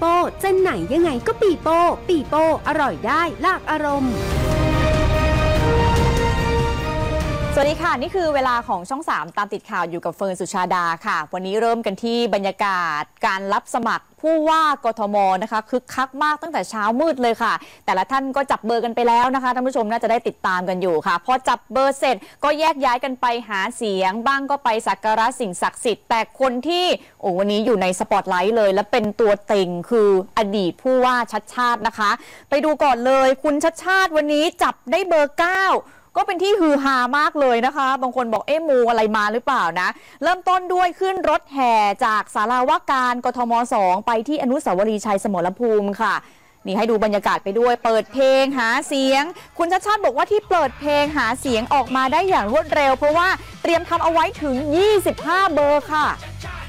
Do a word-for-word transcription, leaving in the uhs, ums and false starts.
ป้จะไหนยังไงก็ปีโป้ปีโป้อร่อยได้หลากอารมณ์สวัสดีค่ะนี่คือเวลาของช่องสามตามติดข่าวอยู่กับเฟิร์นสุชาดาค่ะวันนี้เริ่มกันที่บรรยากาศการรับสมัครผู้ว่ากทมนะคะคึกคักมากตั้งแต่เช้ามืดเลยค่ะแต่ละท่านก็จับเบอร์กันไปแล้วนะคะท่านผู้ชมน่าจะได้ติดตามกันอยู่ค่ะพอจับเบอร์เสร็จก็แยกย้ายกันไปหาเสียงบ้างก็ไปสักการะสิ่งศักดิ์สิทธิ์แต่คนที่โอ้วันนี้อยู่ในสปอตไลท์เลยและเป็นตัวเต็งคืออดีตผู้ว่าชัดชาตินะคะไปดูก่อนเลยคุณชัดชาติวันนี้จับได้เบอร์เก้าก็เป็นที่ฮือฮามากเลยนะคะบางคนบอกเอ๊ะมูอะไรมาหรือเปล่านะเริ่มต้นด้วยขึ้นรถแห่จากศาลาว่าการกทมสองไปที่อนุสาวรีย์ชัยสมรภูมิค่ะนี่ให้ดูบรรยากาศไปด้วยเปิดเพลงหาเสียงคุณชัดชาติบอกว่าที่เปิดเพลงหาเสียงออกมาได้อย่างรวดเร็วเพราะว่าเตรียมทำเอาไว้ถึงยี่สิบห้าเบอร์ค่ะ